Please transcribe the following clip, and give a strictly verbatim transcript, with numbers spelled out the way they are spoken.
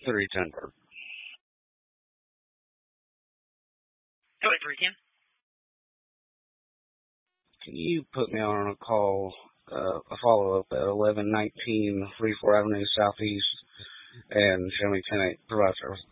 three Denver. Go ahead, three ten. Can you put me on a call, uh, a follow-up at eleven nineteen Reefore Avenue Southeast, and show me ten eight provide service?